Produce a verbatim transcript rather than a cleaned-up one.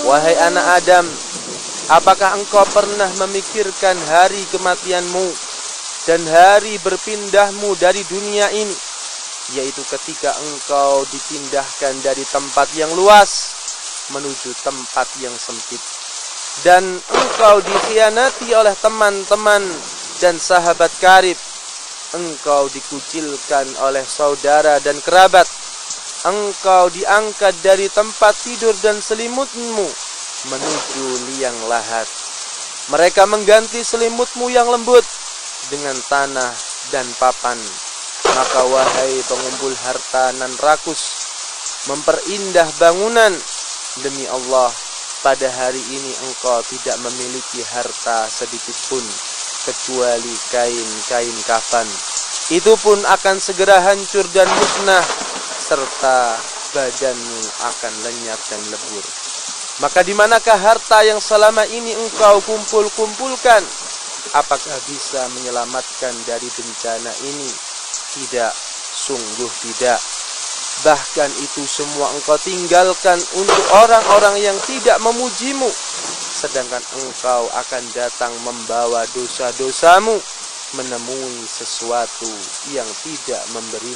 Wahai anak Adam, apakah engkau pernah memikirkan hari kematianmu dan hari berpindahmu dari dunia ini, yaitu ketika engkau dipindahkan dari tempat yang luas menuju tempat yang sempit, dan engkau dikhianati oleh teman-teman dan sahabat karib, engkau dikucilkan oleh saudara dan kerabat, engkau diangkat dari tempat tidur dan selimutmu menuju liang lahat. Mereka mengganti selimutmu yang lembut dengan tanah dan papan. Maka wahai pengumpul harta nan rakus, memperindah bangunan. Demi Allah, pada hari ini engkau tidak memiliki harta sedikit pun kecuali kain-kain kafan. Itu pun akan segera hancur dan musnah, serta badanmu akan lenyap dan lebur. Maka di manakah harta yang selama ini engkau kumpul-kumpulkan? Apakah bisa menyelamatkan dari bencana ini? Tidak, sungguh tidak. Bahkan itu semua engkau tinggalkan untuk orang-orang yang tidak memujimu, sedangkan engkau akan datang membawa dosa-dosamu, menemui sesuatu yang tidak memberi